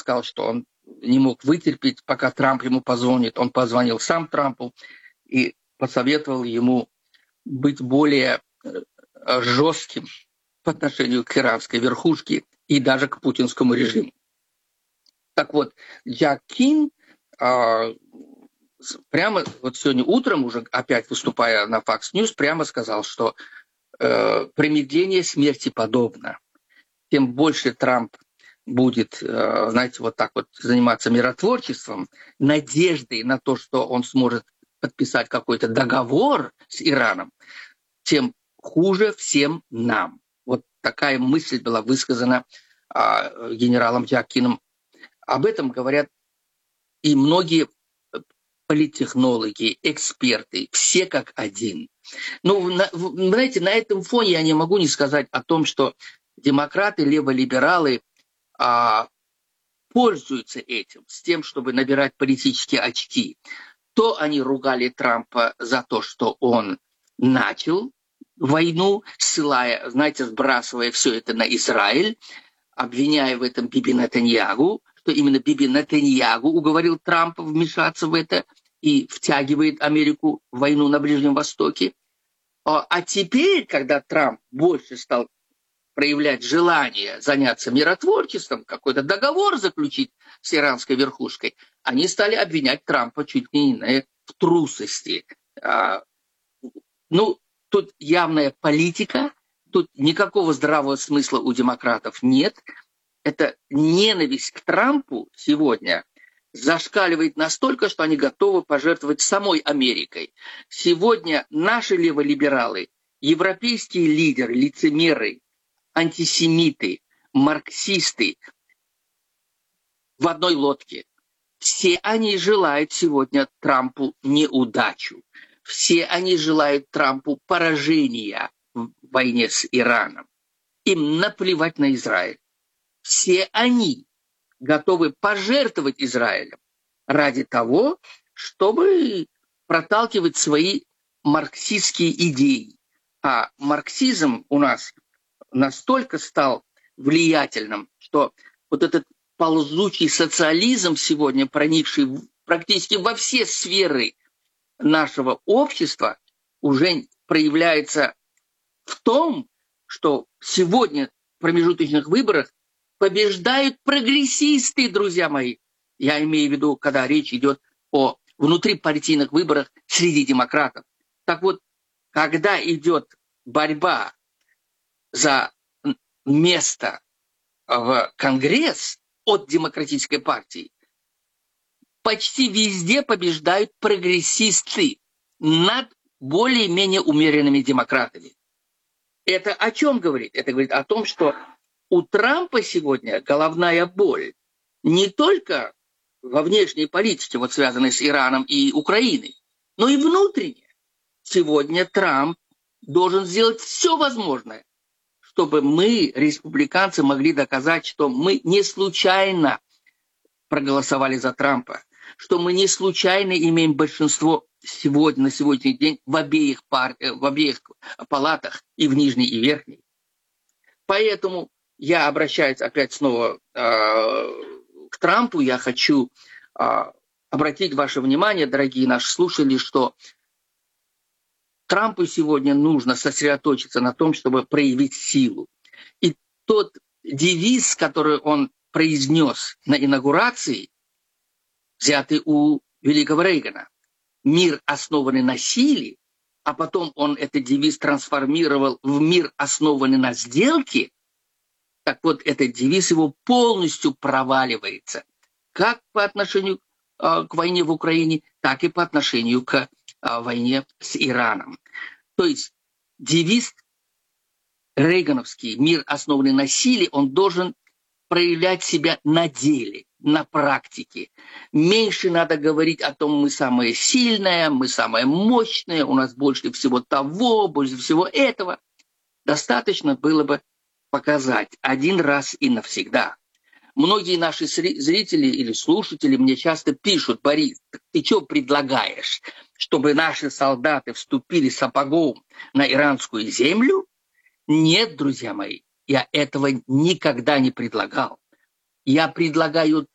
сказал, что он не мог вытерпеть, пока Трамп ему позвонит. Он позвонил сам Трампу и посоветовал ему быть более жестким по отношению к иранской верхушке и даже к путинскому режиму. Так вот, Джак Кин прямо вот сегодня утром, уже опять выступая на Fox News, прямо сказал, что промедление смерти подобно. Тем больше Трамп будет, знаете, вот так вот заниматься миротворчеством, надеждой на то, что он сможет подписать какой-то договор с Ираном, тем хуже всем нам. Вот такая мысль была высказана генералом Джакином. Об этом говорят и многие политтехнологи, эксперты, все как один. Ну, знаете, на этом фоне я не могу не сказать о том, что демократы, леволибералы пользуются этим, с тем, чтобы набирать политические очки. То они ругали Трампа за то, что он начал войну, ссылая, знаете, сбрасывая все это на Израиль, обвиняя в этом Биби Нетаньягу, что именно Биби Нетаньягу уговорил Трампа вмешаться в это и втягивает Америку в войну на Ближнем Востоке. А теперь, когда Трамп больше стал проявлять желание заняться миротворчеством, какой-то договор заключить с иранской верхушкой, они стали обвинять Трампа чуть ли не в трусости. Ну, тут явная политика, тут никакого здравого смысла у демократов нет. Эта ненависть к Трампу сегодня зашкаливает настолько, что они готовы пожертвовать самой Америкой. Сегодня наши леволибералы, европейские лидеры, лицемеры, антисемиты, марксисты в одной лодке. Все они желают сегодня Трампу неудачу. Все они желают Трампу поражения в войне с Ираном. Им наплевать на Израиль. Все они готовы пожертвовать Израилем ради того, чтобы проталкивать свои марксистские идеи. А марксизм у нас настолько стал влиятельным, что вот этот ползучий социализм сегодня, проникший практически во все сферы нашего общества, уже проявляется в том, что сегодня в промежуточных выборах побеждают прогрессисты, друзья мои. Я имею в виду, когда речь идет о внутрипартийных выборах среди демократов. Так вот, когда идет борьба за место в Конгресс от демократической партии, почти везде побеждают прогрессисты над более-менее умеренными демократами. Это о чем говорит? Это говорит о том, что у Трампа сегодня головная боль не только во внешней политике, вот связанной с Ираном и Украиной, но и внутренне. Сегодня Трамп должен сделать все возможное, чтобы мы, республиканцы, могли доказать, что мы не случайно проголосовали за Трампа, что мы не случайно имеем большинство сегодня, на сегодняшний день в обеих палатах, и в нижней, и верхней. Поэтому я обращаюсь опять снова к Трампу. Я хочу обратить ваше внимание, дорогие наши слушатели, что Трампу сегодня нужно сосредоточиться на том, чтобы проявить силу. И тот девиз, который он произнес на инаугурации, взятый у великого Рейгана, «Мир, основанный на силе», а потом он этот девиз трансформировал в «Мир, основанный на сделке», так вот, этот девиз его полностью проваливается. Как по отношению к войне в Украине, так и по отношению к войне с Ираном. То есть девиз рейгановский «Мир, основанный на силе», он должен проявлять себя на деле, на практике. Меньше надо говорить о том, мы самые сильные, мы самые мощные, у нас больше всего того, больше всего этого. Достаточно было бы показать один раз и навсегда. Многие наши зрители или слушатели мне часто пишут: Борис, ты что предлагаешь, чтобы наши солдаты вступили сапогом на иранскую землю? Нет, друзья мои, я этого никогда не предлагал. Я предлагаю